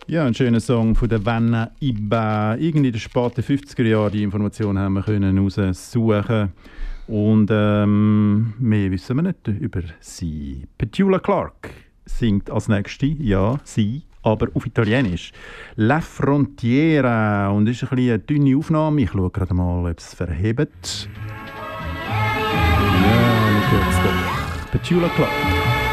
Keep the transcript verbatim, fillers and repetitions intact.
Ja, ein schöner Song von der Vanna Iba. Irgendwie in den späten fünfziger Jahren, die Informationen haben wir können raussuchen. Und ähm, mehr wissen wir nicht über sie. Petula Clark singt als nächste, ja, sie, aber auf Italienisch. La Frontiera. Und das ist ein bisschen eine dünne Aufnahme. Ich schaue gerade mal, ob es verhebt. Ja, man hört es doch. Petula Clark.